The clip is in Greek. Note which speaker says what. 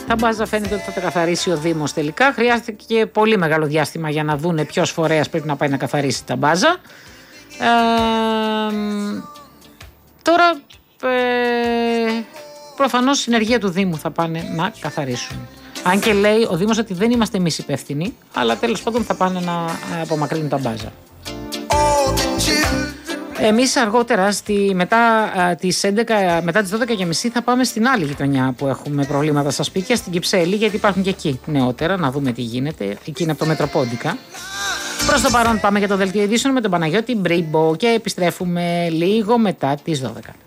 Speaker 1: Τα μπάζα φαίνεται ότι θα τα καθαρίσει ο Δήμος τελικά. Χρειάστηκε πολύ μεγάλο διάστημα για να δούνε ποιος φορέας πρέπει να πάει να καθαρίσει τα μπάζα. Τώρα προφανώς συνεργεία του Δήμου θα πάνε να καθαρίσουν. Αν και λέει ο Δήμος ότι δεν είμαστε εμείς υπεύθυνοι, αλλά τέλος πάντων θα πάνε να απομακρύνουν τα μπάζα. Εμείς αργότερα μετά τις 12.30 θα πάμε στην άλλη γειτονιά που έχουμε προβλήματα στα σπίτια, στην Κυψέλη, γιατί υπάρχουν και εκεί νεότερα, να δούμε τι γίνεται. Εκεί είναι από το Μετροπόντικα. Προς το παρόν πάμε για το δελτίο ειδήσεων με τον Παναγιώτη Μπρίμπο και επιστρέφουμε λίγο μετά τις 12.